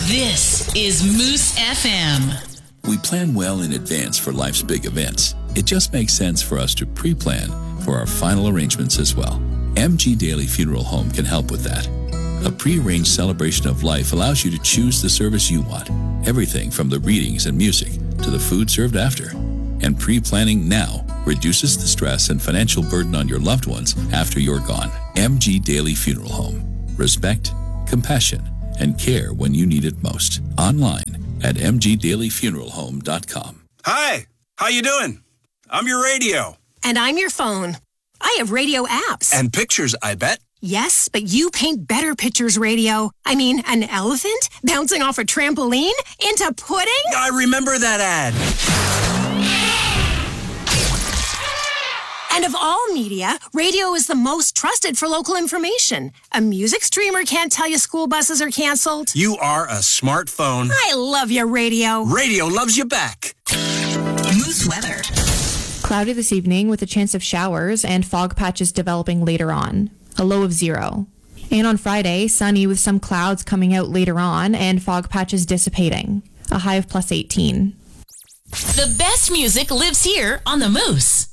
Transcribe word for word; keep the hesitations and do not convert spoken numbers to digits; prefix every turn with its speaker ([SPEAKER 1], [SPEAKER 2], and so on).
[SPEAKER 1] This is Moose F M.
[SPEAKER 2] We plan well in advance for life's big events. It just makes sense for us to pre-plan for our final arrangements as well. M G Daily Funeral Home can help with that. A pre-arranged celebration of life allows you to choose the service you want. Everything from the readings and music to the food served after. And pre-planning now reduces the stress and financial burden on your loved ones after you're gone. M G Daily Funeral Home. Respect, compassion, and care when you need it most. Online at m g daily funeral home dot com.
[SPEAKER 3] Hi, how you doing? I'm your radio.
[SPEAKER 4] And I'm your phone. I have radio apps.
[SPEAKER 3] And pictures, I bet.
[SPEAKER 4] Yes, but you paint better pictures, radio. I mean, an elephant bouncing off a trampoline into pudding?
[SPEAKER 3] I remember that ad.
[SPEAKER 4] And of all media, radio is the most trusted for local information. A music streamer can't tell you school buses are canceled.
[SPEAKER 3] You are a smartphone.
[SPEAKER 4] I love your radio.
[SPEAKER 3] Radio loves you back.
[SPEAKER 1] Moose weather.
[SPEAKER 5] Cloudy this evening with a chance of showers and fog patches developing later on. A low of zero. And on Friday, sunny with some clouds coming out later on and fog patches dissipating. A high of plus eighteen.
[SPEAKER 1] The best music lives here on the Moose.